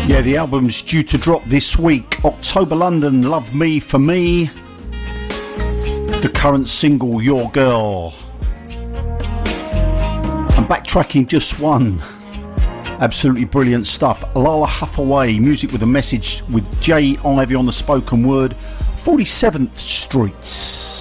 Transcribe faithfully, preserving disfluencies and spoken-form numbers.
Yeah, the album's due to drop this week. October London, Love Me For Me. The current single, Your Girl. I'm backtracking just one. Absolutely brilliant stuff. Lala Hathaway, music with a message with Jay Ivy on the spoken word. forty-seventh Streets.